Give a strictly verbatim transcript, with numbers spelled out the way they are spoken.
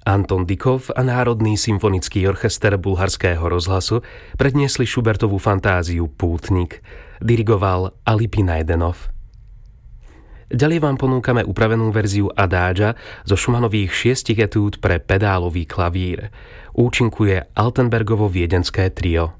Anton Dykov a Národný symfonický orchester Bulharského rozhlasu predniesli Schubertovú fantáziu Pútnik. Dirigoval Alipy Najdenov. Ďalej vám ponúkame upravenú verziu adáža zo Schumannových šiestich etúd pre pedálový klavír. Účinkuje Altenbergovo viedenské trio.